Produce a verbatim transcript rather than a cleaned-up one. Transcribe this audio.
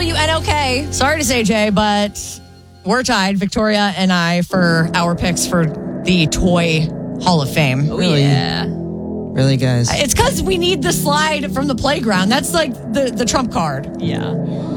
W N O K. Sorry to say, Jay, but we're tied, Victoria and I, for our picks for the Toy Hall of Fame. Oh, really? Yeah. Really, guys? It's because we need the slide from the playground. That's like the, the trump card. Yeah.